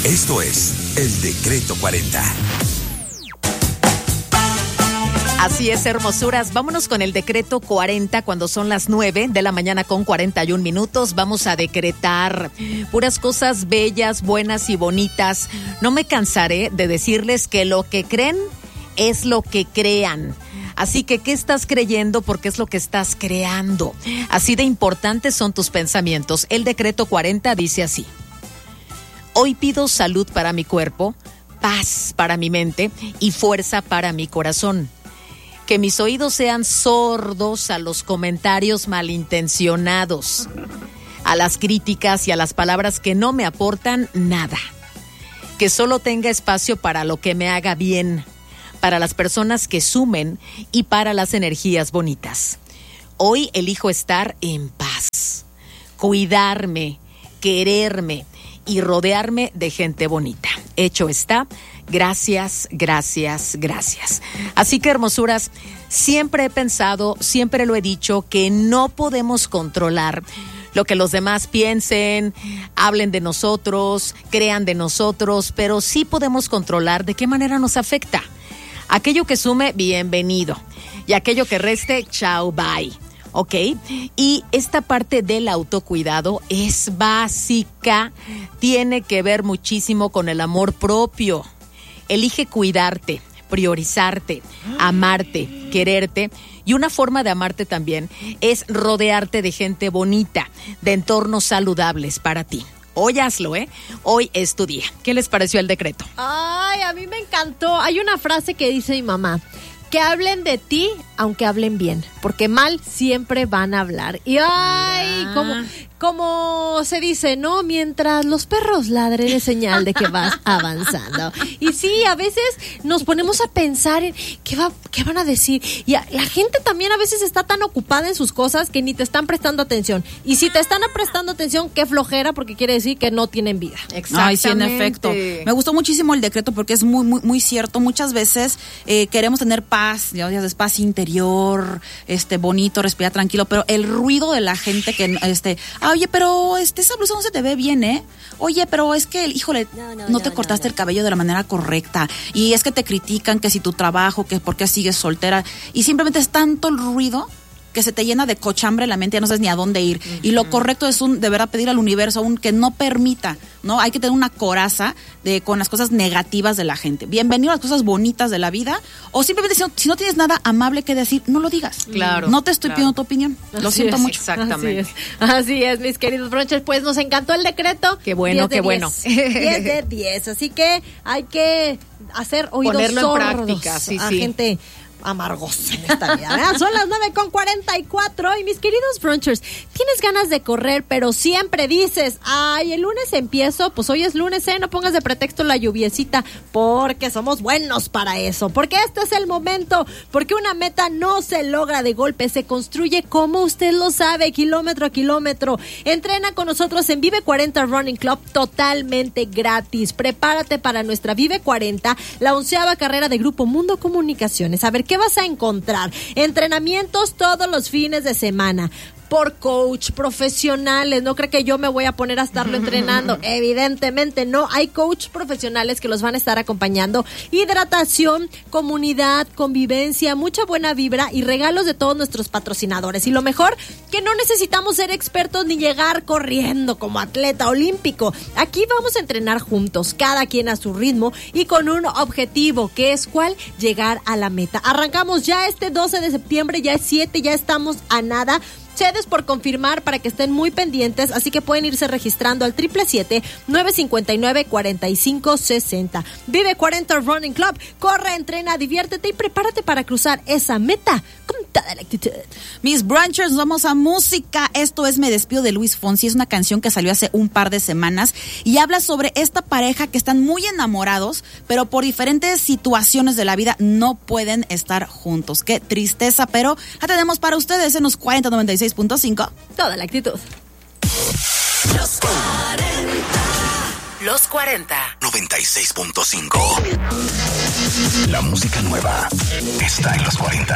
Esto es El Decreto 40. Así es, hermosuras. Vámonos con el decreto 40 cuando son las 9 de la mañana con 41 minutos. Vamos a decretar puras cosas bellas, buenas y bonitas. No me cansaré de decirles que lo que creen es lo que crean. Así que, ¿qué estás creyendo? Porque es lo que estás creando. Así de importantes son tus pensamientos. El decreto 40 dice así: hoy pido salud para mi cuerpo, paz para mi mente y fuerza para mi corazón. Que mis oídos sean sordos a los comentarios malintencionados, a las críticas y a las palabras que no me aportan nada. Que solo tenga espacio para lo que me haga bien, para las personas que sumen y para las energías bonitas. Hoy elijo estar en paz, cuidarme, quererme y rodearme de gente bonita. Hecho está. Gracias, gracias, gracias. Así que, hermosuras, siempre he pensado, siempre lo he dicho, que no podemos controlar lo que los demás piensen, hablen de nosotros, crean de nosotros, pero sí podemos controlar de qué manera nos afecta. Aquello que sume, bienvenido. Y aquello que reste, chao, bye. ¿Ok? Y esta parte del autocuidado es básica. Tiene que ver muchísimo con el amor propio. Elige cuidarte, priorizarte, amarte, quererte. Y una forma de amarte también es rodearte de gente bonita, de entornos saludables para ti. Hoy hazlo, ¿eh? Hoy es tu día. ¿Qué les pareció el decreto? Ay, a mí me encantó. Hay una frase que dice mi mamá: que hablen de ti, aunque hablen bien, porque mal siempre van a hablar. Y ay, como se dice, ¿no? Mientras los perros ladren es señal de que vas avanzando. Y sí, a veces nos ponemos a pensar en qué van a decir. Y la gente también a veces está tan ocupada en sus cosas que ni te están prestando atención. Y si te están prestando atención, qué flojera, porque quiere decir que no tienen vida. Exactamente. Ay, sí, en efecto. Me gustó muchísimo el decreto porque es muy, muy, muy cierto. Muchas veces queremos tener paz, ya sabes, paz interior, bonito, respirar tranquilo, pero el ruido de la gente que, oye, pero esa blusa no se te ve bien, ¿eh? Oye, pero es que, híjole, no te cortaste el cabello de la manera correcta. Y es que te critican que si tu trabajo, que por qué sigues soltera. Y simplemente es tanto el ruido que se te llena de cochambre la mente, ya no sabes ni a dónde ir. Uh-huh. Y lo correcto es de verdad pedir al universo que no permita, ¿no? Hay que tener una coraza con las cosas negativas de la gente. Bienvenido a las cosas bonitas de la vida. O simplemente si no tienes nada amable que decir, no lo digas. Claro. No te estoy pidiendo tu opinión. Lo siento mucho. Exactamente. Así es, mis queridos brunchers. Pues nos encantó el decreto. Qué bueno, qué bueno. 10 de 10. Así que hay que hacer oídos ponerlo sordos en práctica, sí, a sí. gente amargos en esta vida, ¿verdad? Son las 9:44 y mis queridos brunchers, tienes ganas de correr, pero siempre dices, ay, el lunes empiezo, pues hoy es lunes, no pongas de pretexto la lluviecita, porque somos buenos para eso, porque este es el momento, porque una meta no se logra de golpe, se construye como usted lo sabe, kilómetro a kilómetro. Entrena con nosotros en Vive 40 Running Club totalmente gratis. Prepárate para nuestra Vive 40, la 11ª carrera de Grupo Mundo Comunicaciones. A ver, ¿qué vas a encontrar? Entrenamientos todos los fines de semana por coach profesionales. No creo que yo me voy a poner a estarlo entrenando. Evidentemente no. Hay coach profesionales que los van a estar acompañando. Hidratación, comunidad, convivencia, mucha buena vibra y regalos de todos nuestros patrocinadores. Y lo mejor, que no necesitamos ser expertos ni llegar corriendo como atleta olímpico. Aquí vamos a entrenar juntos, cada quien a su ritmo y con un objetivo, que es ¿cuál? Llegar a la meta. Arrancamos ya este 12 de septiembre, ya es 7, ya estamos a nada. Sedes por confirmar para que estén muy pendientes, así que pueden irse registrando al 777-959-4560. Vive 40 Running Club, corre, entrena, diviértete y prepárate para cruzar esa meta con toda la actitud. Mis brunchers, vamos a música. Esto es Me Despido de Luis Fonsi. Es una canción que salió hace un par de semanas y habla sobre esta pareja que están muy enamorados, pero por diferentes situaciones de la vida no pueden estar juntos. Qué tristeza, pero la tenemos para ustedes en los 4096.5. Toda la actitud. Los 40. 96.5. La música nueva está en los 40.